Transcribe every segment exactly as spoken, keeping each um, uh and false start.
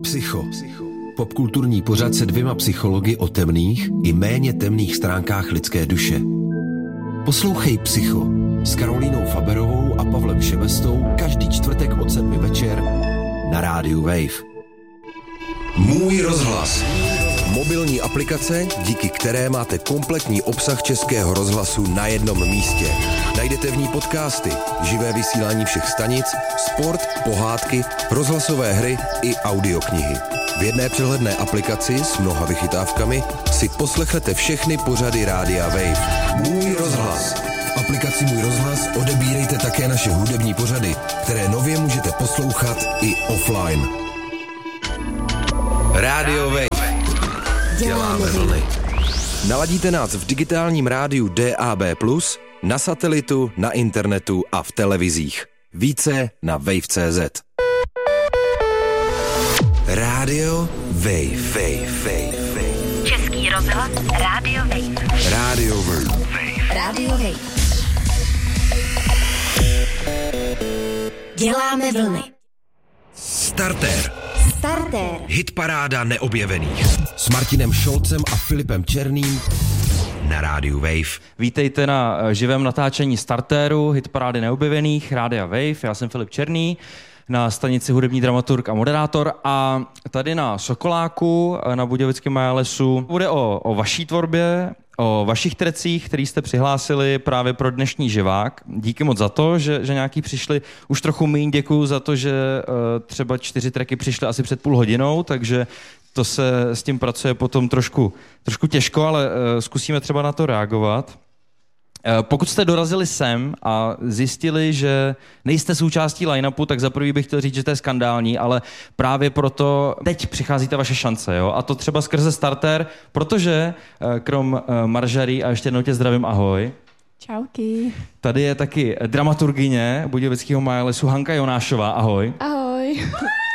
Psycho. Popkulturní pořad se dvěma psychology o temných i méně temných stránkách lidské duše. Poslouchej Psycho s Karolínou Faberovou a Pavlem Šebestou každý čtvrtek od sedmi večer na rádiu Wave. Můj rozhlas. Mobilní aplikace, díky které máte kompletní obsah Českého rozhlasu na jednom místě. Najdete v ní podcasty, živé vysílání všech stanic, sport, pohádky, rozhlasové hry i audioknihy. V jedné přehledné aplikaci s mnoha vychytávkami si poslechnete všechny pořady rádia Wave. Můj rozhlas. V aplikaci Můj rozhlas odebírejte také naše hudební pořady, které nově můžete poslouchat i offline. Rádio Wave. Děláme vlny. Naladíte nás v digitálním rádiu D A B plus, na satelitu, na internetu a v televizích. Více na wave tečka cé zet. Rádio Wave. Wave, Wave, Wave. Český rozhlas Rádio Wave. Rádio Wave. Rádio Wave. Děláme vlny. Startér. Startér. Hitparáda neobjevených. S Martinem Šolcem a Filipem Černým na rádiu Wave. Vítejte na živém natáčení Startéru, hitparády neobjevených, rádia Wave. Já jsem Filip Černý, na stanici hudební dramaturg a moderátor, a tady na Sokoláku na Budějovickém Majalesu bude o, o vaší tvorbě, o vašich trecích, který jste přihlásili právě pro dnešní živák. Díky moc za to, že, že nějaký přišli. Už trochu míň děkuju za to, že uh, třeba čtyři tracky přišly asi před půl hodinou, takže to se s tím pracuje potom trošku, trošku těžko, ale uh, zkusíme třeba na to reagovat. Pokud jste dorazili sem a zjistili, že nejste součástí line-upu, tak za prvý bych chtěl říct, že to je skandální, ale právě proto teď přichází ta vaše šance, jo? A to třeba skrze Startér, protože krom Maržarí, a ještě jednou tě zdravím, ahoj. Čauky. Tady je taky dramaturgyně Budějovického Majalesu Hanka Jonášová, ahoj. Ahoj.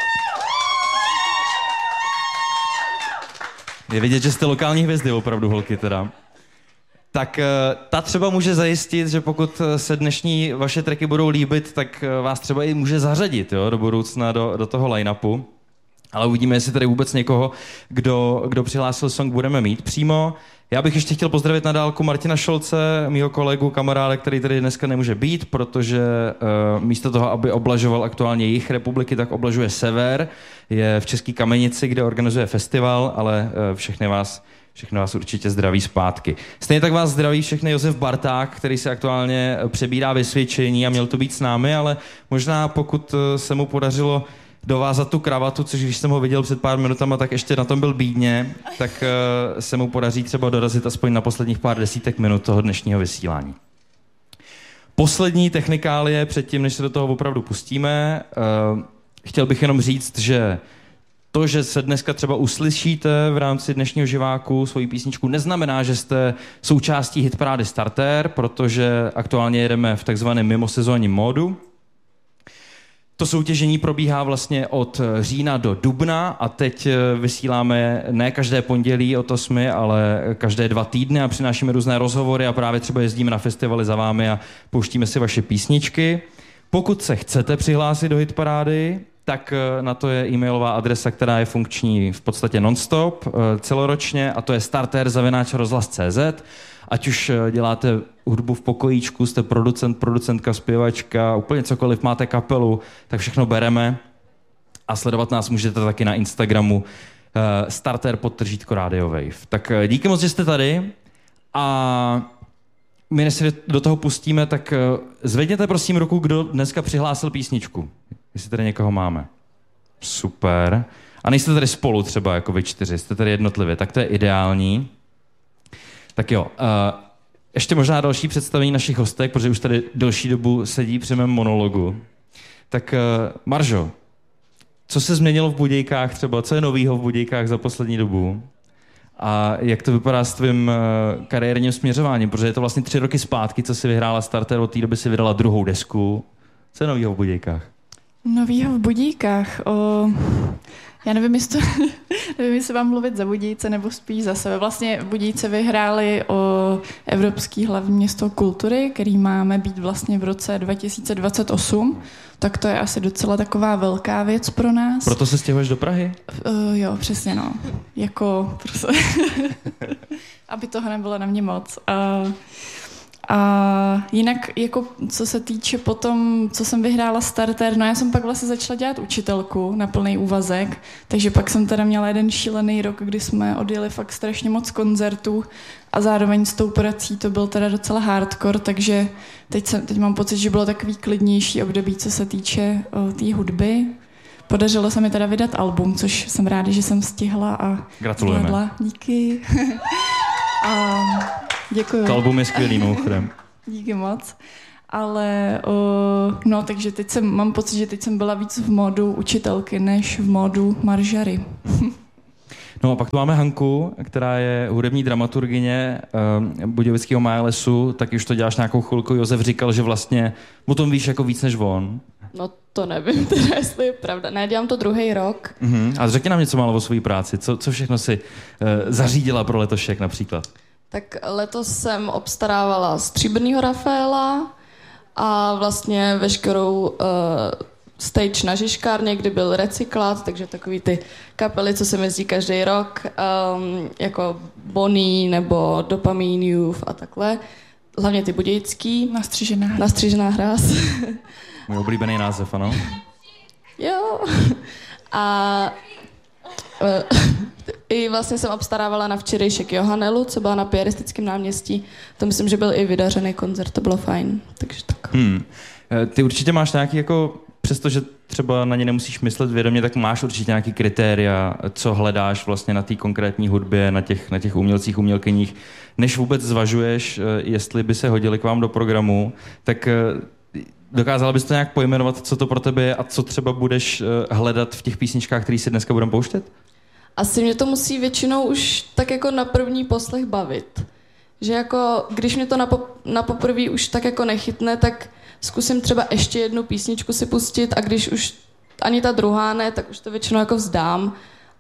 Je vidět, že jste lokální hvězdy opravdu, holky teda. Tak ta třeba může zajistit, že pokud se dnešní vaše tracky budou líbit, tak vás třeba i může zařadit, jo, do budoucna do, do toho line-upu. Ale uvidíme, jestli tady vůbec někoho, kdo, kdo přihlásil song, budeme mít přímo. Já bych ještě chtěl pozdravit na dálku Martina Šolce, mýho kolegu, kamaráda, který tady dneska nemůže být, protože uh, místo toho, aby oblažoval aktuálně jejich republiky, tak oblažuje sever. Je v České Kamenici, kde organizuje festival, ale uh, všechny vás... Všechno vás určitě zdraví zpátky. Stejně tak vás zdraví všechny Josef Barták, který se aktuálně přebírá vysvědčení a měl to být s námi, ale možná pokud se mu podařilo dovázat tu kravatu, což když jsem ho viděl před pár minutama, tak ještě na tom byl bídně, tak se mu podaří třeba dorazit aspoň na posledních pár desítek minut toho dnešního vysílání. Poslední technikálie předtím, než se do toho opravdu pustíme, chtěl bych jenom říct, že to, že se dneska třeba uslyšíte v rámci dnešního živáku svoji písničku, neznamená, že jste součástí hitparády Startér, protože aktuálně jedeme v takzvaném mimosezónním módu. To soutěžení probíhá vlastně od října do dubna a teď vysíláme ne každé pondělí od osmi, ale každé dva týdny a přinášíme různé rozhovory a právě třeba jezdíme na festivaly za vámi a pouštíme si vaše písničky. Pokud se chcete přihlásit do hitparády, tak na to je e-mailová adresa, která je funkční v podstatě non-stop celoročně, a to je startér zavináč rozhlas tečka cé zet. Ať už děláte hudbu v pokojíčku, jste producent, producentka, zpěvačka, úplně cokoliv, máte kapelu, tak všechno bereme. A sledovat nás můžete taky na Instagramu startér podtržítko Radio Wave. Tak díky moc, že jste tady, a my než se do toho pustíme, tak zvedněte prosím ruku, kdo dneska přihlásil písničku. Jestli tady někoho máme. Super. A nejste tady spolu třeba jako vy čtyři, jste tady jednotlivě, tak to je ideální. Tak jo, uh, ještě možná další představení našich hostek, protože už tady delší dobu sedí při mém monologu. Tak uh, Maržo, co se změnilo v Budějkách třeba, co je novýho v Budějkách za poslední dobu? A jak to vypadá s tvým uh, kariérním směřováním? Protože je to vlastně tři roky zpátky, co jsi vyhrála Startér, od té doby si vydala druhou desku. Co je novýho v Budějkách? Novýho v Budějkách? O... Já nevím, jestli, to, nevím, jestli vám mluvit za Budějce nebo spíš za sebe. Vlastně Budějce vyhráli o Evropský hlavní město kultury, který máme být vlastně v roce dva tisíce dvacet osm. Tak to je asi docela taková velká věc pro nás. Proto se stěhuješ do Prahy? Uh, jo, přesně no. Jako, prostě, aby toho nebylo na mě moc. Uh, A jinak, jako co se týče potom, co jsem vyhrála starter, no já jsem pak vlastně začala dělat učitelku na plný úvazek, takže pak jsem teda měla jeden šílený rok, kdy jsme odjeli fakt strašně moc koncertů a zároveň s tou prací to byl teda docela hardcore, takže teď, jsem, teď mám pocit, že bylo takový klidnější období, co se týče té hudby. Podařilo se mi teda vydat album, což jsem ráda, že jsem stihla a gratulujeme. Zvládla. Díky. a děkuju. To album je skvělý, mimochodem. Díky moc. Ale o, no, takže teď jsem, mám pocit, že teď jsem byla víc v módu učitelky, než v módu maržary. No a pak tu máme Hanku, která je hudební dramaturgyně um, Budějovického Májlesu, tak už to děláš nějakou chvilku. Josef říkal, že vlastně o tom víš jako víc než on. No to nevím teda, jestli je pravda. Ne, dělám to druhý rok. Uh-huh. A řekni nám něco málo o své práci. Co, co všechno si uh, zařídila pro letošek například? Tak letos jsem obstarávala Stříbrnýho Rafaela a vlastně veškerou uh, stage na Žižkárně, kdy byl recyklát, takže takový ty kapely, co se jezdí každý rok, um, jako Bonnie nebo Dopamine Youth a takhle. Hlavně ty budějický. Nastřížená hráz. Nastřížená hráz. Můj oblíbený název, ano? Jo. A uh, i vlastně jsem obstarávala na včerejšek Johannelu, co byla na Piaristickém náměstí. To myslím, že byl i vydařený koncert, to bylo fajn. Takže tak. Hmm. Ty určitě máš nějaký jako, přestože třeba na ně nemusíš myslet vědomě, tak máš určitě nějaký kritéria, co hledáš vlastně na té konkrétní hudbě, na těch, na těch umělcích, umělkyních. Než vůbec zvažuješ, jestli by se hodili k vám do programu, tak dokázala bys to nějak pojmenovat, co to pro tebe je a co třeba budeš hledat v těch písničkách, které si dneska budeme pouštět? Asi mě to musí většinou už tak jako na první poslech bavit. Že jako, když mě to na, pop, na poprvé už tak jako nechytne, tak zkusím třeba ještě jednu písničku si pustit a když už ani ta druhá ne, tak už to většinou jako vzdám.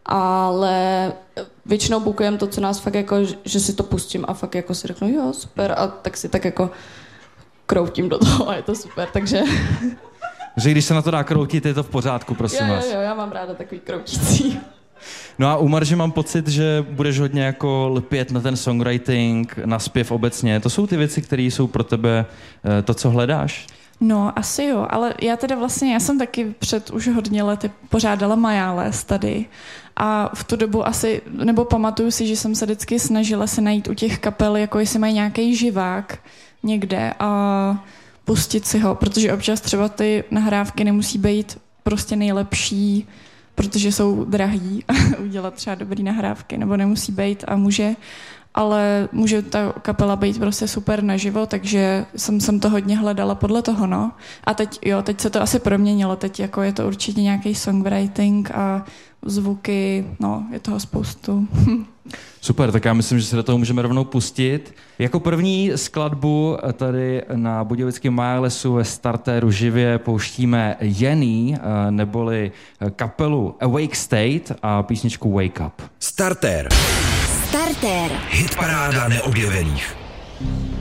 Ale většinou bukujem to, co nás fakt jako, že si to pustím a fakt jako si řeknu, jo, super, a tak si tak jako kroutím do toho a je to super, takže... Že když se na to dá kroutit, je to v pořádku, prosím jo, vás. Jo, jo, já mám ráda takový kroutící. No a u Marži mám pocit, že budeš hodně jako lpět na ten songwriting, na zpěv obecně. To jsou ty věci, které jsou pro tebe to, co hledáš? No, asi jo, ale já teda vlastně, já jsem taky před už hodně lety pořádala Majáles tady a v tu dobu asi, nebo pamatuju si, že jsem se vždycky snažila se najít u těch kapel, jako jestli mají nějaký živák někde a pustit si ho, protože občas třeba ty nahrávky nemusí být prostě nejlepší, protože jsou drahý udělat třeba dobrý nahrávky, nebo nemusí být a může, ale může ta kapela být prostě super naživo, takže jsem, jsem to hodně hledala podle toho, no. A teď, jo, teď se to asi proměnilo, teď jako je to určitě nějaký songwriting a zvuky, no, je toho spoustu. Super, tak já myslím, že se do toho můžeme rovnou pustit. Jako první skladbu tady na Budějovickém Májlesu ve startéru živě pouštíme Jenny, neboli kapelu Awake State a písničku Wake Up. Startér. Startér. Hitparáda neobjevených.